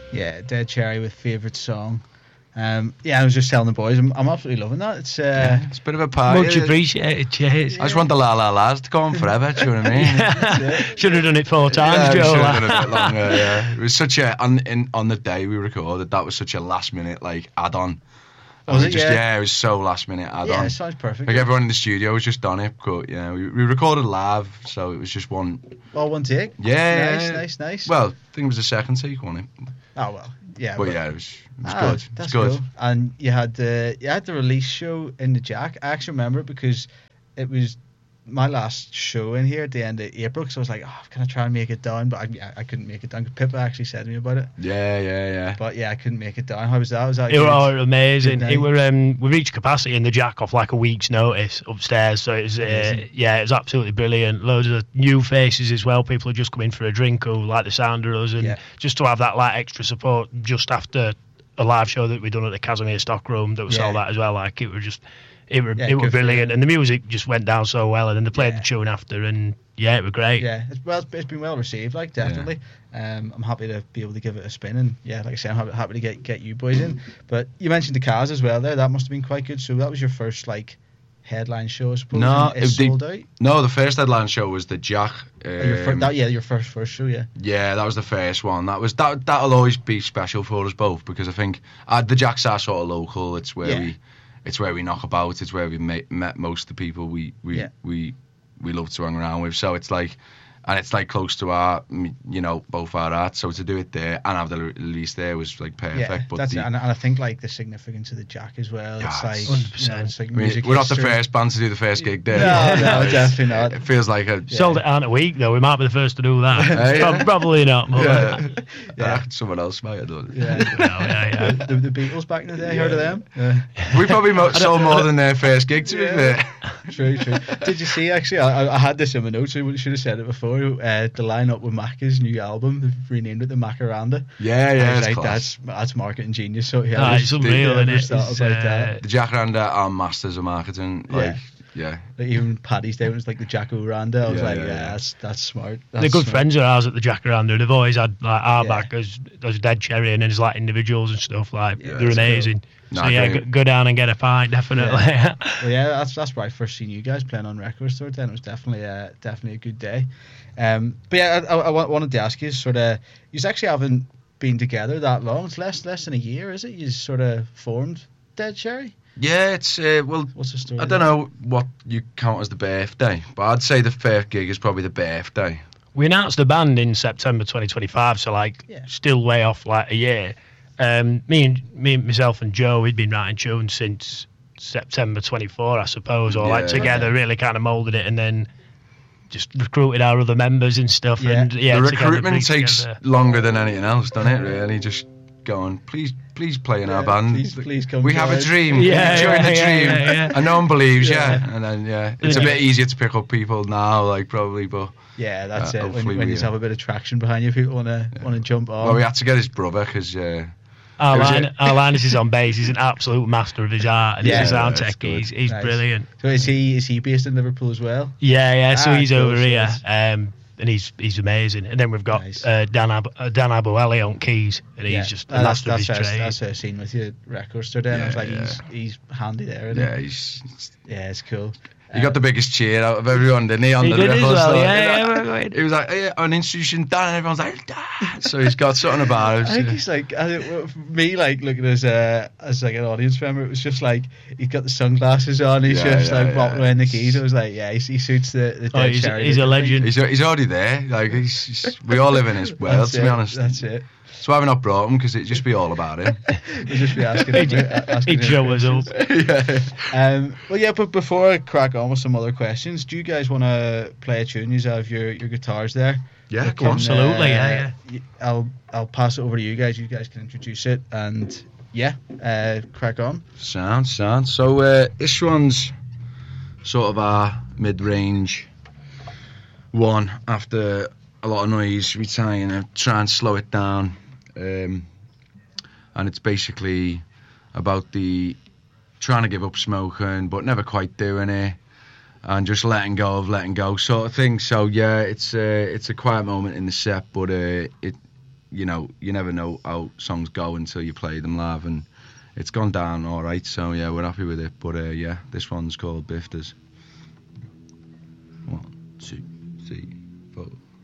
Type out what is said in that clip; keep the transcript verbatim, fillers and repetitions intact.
Yeah, Dead Cherry with favourite song. Um, yeah, I was just telling the boys, I'm, I'm absolutely loving that. It's uh, yeah, it's a bit of a party. Much appreciated, cheers. I just want the La La La's to go on forever, do you know what I mean? Yeah. Should have done it four times, yeah, Joe. Should have done it a bit longer, yeah. It was such a, on, in, on the day we recorded, that was such a last minute, like, add-on. Was it it? Just, Yeah. yeah, it was so last minute add-on. Yeah, it sounds perfect. Like, everyone in the studio was just on it, but, yeah, we, we recorded live, so it was just one... Well, one take? Yeah. Nice, yeah. nice, nice. Well, I think it was the second take, wasn't it? Oh, well, yeah. But, yeah, it was, it was ah, good. It was that's good. Cool. And you had the you had the release show in the Jack. I actually remember it because it was my last show in here at the end of April. So I was like, oh, can I try and make it down? But I, I couldn't make it down. Pippa actually said to me about it. Yeah, yeah, yeah. But yeah, I couldn't make it down. How was that? Was that It good? were amazing. Good It night? were um, we reached capacity in the Jack off like a week's notice upstairs, so it was uh, Amazing. yeah, it was absolutely brilliant. Loads of new faces as well. People had just come in for a drink who like the sound of us, and Yeah. just to have that like extra support just after a live show that we done at the Casimir Stockroom that was Yeah. all that as well. Like it were just it were Yeah, it were good for brilliant, you. and the music just went down so well, and then they played Yeah. the tune after, and yeah, it were great. Yeah, it's, well, it's- it's been well received, like, definitely. Um, I'm happy to be able to give it a spin, and yeah, like I say, I'm happy, happy to get get you boys in. But you mentioned the Cars as well there. That must have been quite good. So that was your first like headline show, I suppose. No, and it's it- they- sold out. No, the first headline show was the Jack. Um, Oh, your fir- that, yeah, your first first show, yeah. Yeah, that was the first one. That was that. That'll always be special for us both because I think uh, the Jacks are sort of local. It's where Yeah. we, it's where we knock about. It's where we met, met most of the people we we Yeah. we we love to hang around with. So it's like, and it's like close to our, you know, both our hearts. So to do it there and have the release there was like perfect. Yeah, but that's the, it. And, and I think like the significance of the Jack as well. It's Yes. like, you one hundred know, percent. it's like I mean, music we're not the history. first band to do the first gig there. No, no, It's- definitely not. It feels like a Sold it out in a week though. We might be the first to do that. Yeah. Prob- Probably not. But yeah. Yeah. Ah, someone else might have done it. Yeah. yeah, yeah. the, the Beatles back in the day, heard of them? Yeah. We probably mo- sold more than their first gig, to be Yeah. fair. True, true. Did you see, actually, I, I had this in my notes, I should have said it before, uh, the line-up with Macca's new album, they've renamed it the Macaranda. Yeah, I yeah, was it's like, class. that's, that's marketing genius. So, yeah, Ah, I it's just- unreal, yeah, I isn't it? just thought It's, about uh, that. The Jack Randa are masters of marketing. Like, yeah. Like, even Paddy's Day was like the Jack O'Randa. I was Yeah, like, yeah, yeah, yeah. that's that's smart. They're That's good smart. friends of ours at the Jacaranda. They've always had like our Yeah. back as as Dead Cherry and as like individuals and stuff. Like Yeah, they're that's cool. amazing. No, so yeah, great. go, go down and get a pint, definitely. Well, yeah, that's that's where I first seen you guys playing on Record Store. Then it was definitely uh, definitely a good day. Um, but yeah, I, I, I wa- wanted to ask you, sort of, you actually haven't been together that long. It's less less than a year, is it? You sort of formed Dead Cherry. Yeah, it's, uh, well, What's the story? I don't know what you count as the birthday, but I'd say the first gig is probably the birthday. We announced the band in September twenty twenty-five, so like Yeah. still way off like a year. Um, me and me, myself and Joe, we'd been writing tunes since September twenty-four, I suppose, or like Yeah. together, Okay. really kind of moulded it, and then just recruited our other members and stuff. Yeah. And yeah, the together, recruitment bring takes together. longer than anything else, doesn't it, really? Just going, please, please play in our Yeah, band. please- please come We have a join. dream. Yeah, Join yeah, the yeah, dream. yeah, yeah. And no one believes, Yeah. yeah. And then, yeah, it's a Yeah. bit easier to pick up people now, like, probably, but... Yeah, that's Uh, it. When, hopefully when we, you uh, have a bit of traction behind you, people want to want to jump on. Well, we had to get his brother, because... Uh, Our, It was line, it. our Linus is on bass. He's an absolute master of his art, and Yeah, he's a sound that's tech. good. He's, he's Nice. brilliant. So is he is he based in Liverpool as well? Yeah, yeah. So Ah, he's cool, over so here, it's- um, and he's he's amazing. And then we've got Nice. uh, Dan Ab- uh, Dan Abueli on keys, and Yeah. he's just a Uh, that's master of that's his how, trade. that's how I seen with you at Record Store. Then I was Yeah, like, yeah. he's he's handy there. Isn't yeah, he? he's... Yeah, it's cool. He got the biggest cheer out of everyone, didn't he? On He the did as record well, store? yeah, He yeah, was we're like- going. He was like, hey, an institution, Dan, and everyone's like, Dan. So he's got something about him. I think he's like, I think, for me, like looking as a as like an audience member, it was just like he's got the sunglasses on, he's Yeah, just yeah, like yeah. walking around the keys. I was like, yeah, he, he suits the the Oh, Dead he's, Cherry. he's a legend. He's, he's already there. Like he's, he's, we all live in his world, That's to be it, honest. That's it. That's why we've not brought him, because it'd just be all about him. We'll just be asking him. asking He'd him show us up. questions. yeah. Um, well, yeah, but before I crack on with some other questions, do you guys want to play a tune? You have your, your guitars there. Yeah, We go on. can, Absolutely, yeah, y- I'll I'll pass it over to you guys. You guys can introduce it, and yeah, uh, crack on. Sound, sound. So uh, this one's sort of our mid-range one. After a lot of noise, we try and uh, try and slow it down. Um, and it's basically about the trying to give up smoking, but never quite doing it, and just letting go of letting go sort of thing. So yeah, it's uh, it's a quiet moment in the set, but uh, it you know, you never know how songs go until you play them live, and it's gone down all right. So yeah, we're happy with it. But uh, yeah, this one's called Bifters. One, two, three, four.